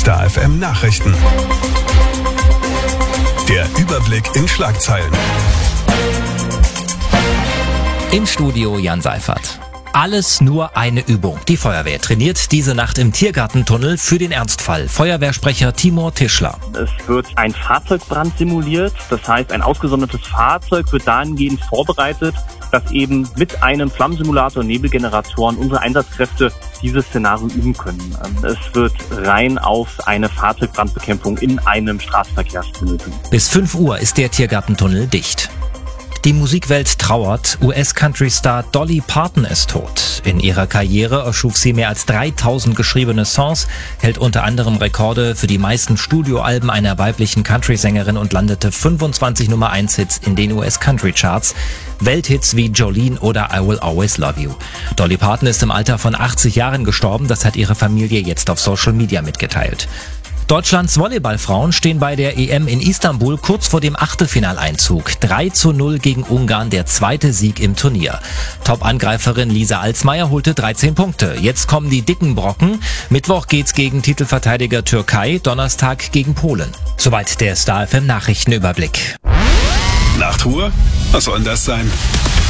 Star FM Nachrichten. Der Überblick in Schlagzeilen. Im Studio Jan Seifert. Alles nur eine Übung. Die Feuerwehr trainiert diese Nacht im Tiergartentunnel für den Ernstfall. Feuerwehrsprecher Timur Tischler. Es wird ein Fahrzeugbrand simuliert. Das heißt, ein ausgesondertes Fahrzeug wird dahingehend vorbereitet, dass eben mit einem Flammensimulator und Nebelgeneratoren unsere Einsatzkräfte dieses Szenario üben können. Es wird rein auf eine Fahrzeugbrandbekämpfung in einem Straßenverkehrstunnel. Bis 5 Uhr ist der Tiergartentunnel dicht. Die Musikwelt trauert. US-Country-Star Dolly Parton ist tot. In ihrer Karriere erschuf sie mehr als 3000 geschriebene Songs, hält unter anderem Rekorde für die meisten Studioalben einer weiblichen Country-Sängerin und landete 25 Nummer-1-Hits in den US-Country-Charts. Welthits wie Jolene oder I Will Always Love You. Dolly Parton ist im Alter von 80 Jahren gestorben, das hat ihre Familie jetzt auf Social Media mitgeteilt. Deutschlands Volleyballfrauen stehen bei der EM in Istanbul kurz vor dem Achtelfinaleinzug. 3:0 gegen Ungarn, der zweite Sieg im Turnier. Top-Angreiferin Lisa Alsmeyer holte 13 Punkte. Jetzt kommen die dicken Brocken. Mittwoch geht's gegen Titelverteidiger Türkei, Donnerstag gegen Polen. Soweit der Star FM Nachrichtenüberblick. Nachtruhe? Was soll denn das sein?